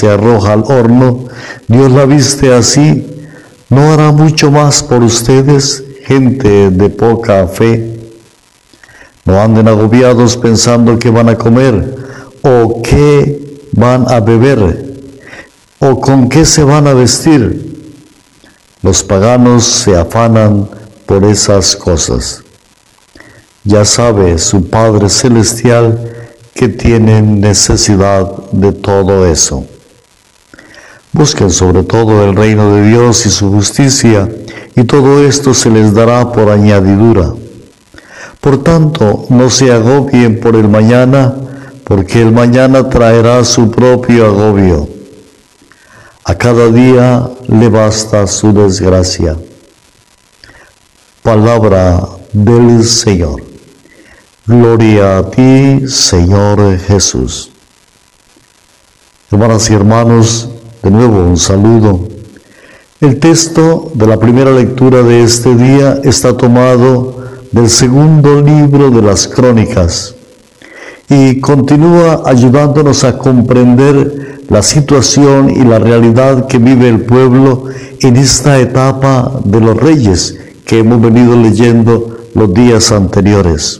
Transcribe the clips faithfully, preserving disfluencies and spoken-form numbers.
se arroja al horno, Dios la viste así, ¿no hará mucho más por ustedes, gente de poca fe? No anden agobiados pensando qué van a comer, o qué van a beber, o con qué se van a vestir. Los paganos se afanan por esas cosas. Ya sabe su Padre Celestial que tienen necesidad de todo eso. Busquen sobre todo el reino de Dios y su justicia, y todo esto se les dará por añadidura. Por tanto, no se agobien por el mañana, porque el mañana traerá su propio agobio. A cada día le basta su desgracia. Palabra del Señor. Gloria a ti, Señor Jesús. Hermanas y hermanos, de nuevo un saludo. El texto de la primera lectura de este día está tomado del segundo libro de las Crónicas y continúa ayudándonos a comprender la situación y la realidad que vive el pueblo en esta etapa de los reyes que hemos venido leyendo los días anteriores.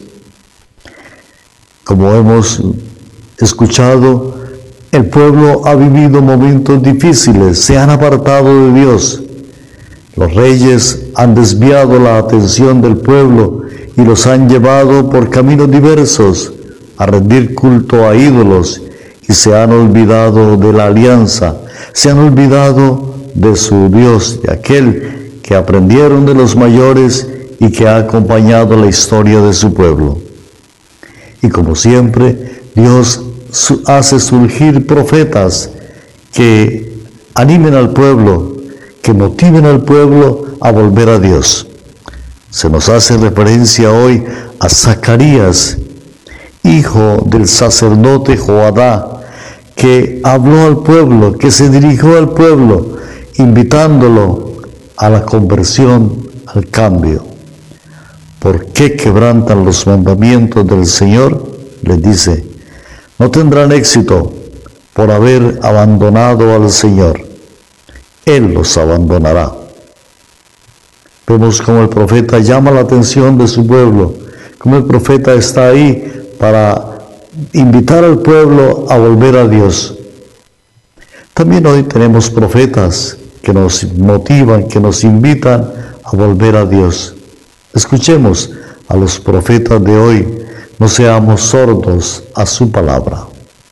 Como hemos escuchado, el pueblo ha vivido momentos difíciles, se han apartado de Dios. Los reyes han desviado la atención del pueblo y los han llevado por caminos diversos a rendir culto a ídolos y se han olvidado de la alianza, se han olvidado de su Dios, de aquel que aprendieron de los mayores y que ha acompañado la historia de su pueblo. Y como siempre, Dios hace surgir profetas que animen al pueblo, que motiven al pueblo a volver a Dios. Se nos hace referencia hoy a Zacarías, hijo del sacerdote Joadá, que habló al pueblo, que se dirigió al pueblo, invitándolo a la conversión, al cambio. ¿Por qué quebrantan los mandamientos del Señor? Les dice, no tendrán éxito por haber abandonado al Señor. Él los abandonará. Vemos cómo el profeta llama la atención de su pueblo, cómo el profeta está ahí para invitar al pueblo a volver a Dios. También hoy tenemos profetas que nos motivan, que nos invitan a volver a Dios. Escuchemos a los profetas de hoy, no seamos sordos a su palabra.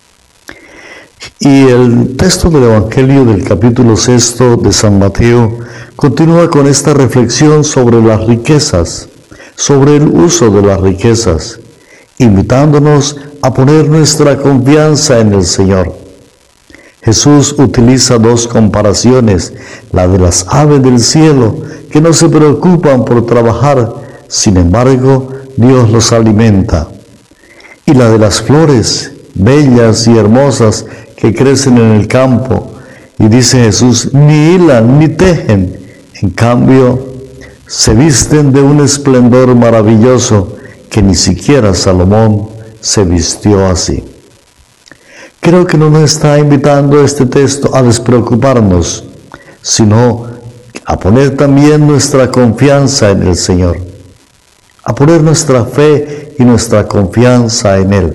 Y el texto del Evangelio del capítulo sexto de San Mateo continúa con esta reflexión sobre las riquezas, sobre el uso de las riquezas, invitándonos a poner nuestra confianza en el Señor. Jesús utiliza dos comparaciones, la de las aves del cielo, que no se preocupan por trabajar, sin embargo, Dios los alimenta, y la de las flores, bellas y hermosas, que crecen en el campo, y dice Jesús, ni hilan ni tejen, en cambio, se visten de un esplendor maravilloso, que ni siquiera Salomón se vistió así. Creo que no nos está invitando este texto a despreocuparnos, sino a poner también nuestra confianza en el Señor, a poner nuestra fe y nuestra confianza en Él.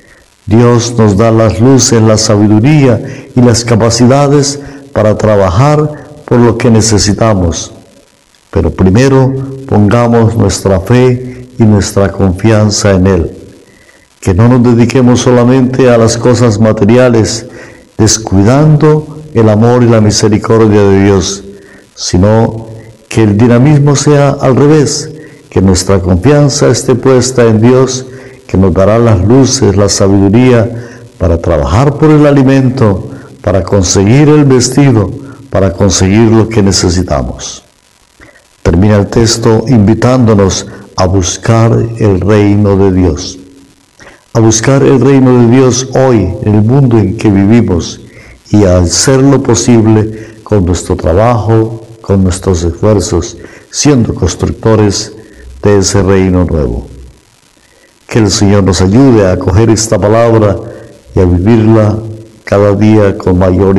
Dios nos da las luces, la sabiduría y las capacidades para trabajar por lo que necesitamos. Pero primero pongamos nuestra fe y nuestra confianza en Él. Que no nos dediquemos solamente a las cosas materiales, descuidando el amor y la misericordia de Dios, sino que el dinamismo sea al revés, que nuestra confianza esté puesta en Dios, que nos dará las luces, la sabiduría para trabajar por el alimento, para conseguir el vestido, para conseguir lo que necesitamos. Termina el texto invitándonos a buscar el reino de Dios. A buscar el reino de Dios hoy, en el mundo en que vivimos, y a hacer lo posible con nuestro trabajo, con nuestros esfuerzos, siendo constructores de ese reino nuevo. Que el Señor nos ayude a acoger esta palabra y a vivirla cada día con mayor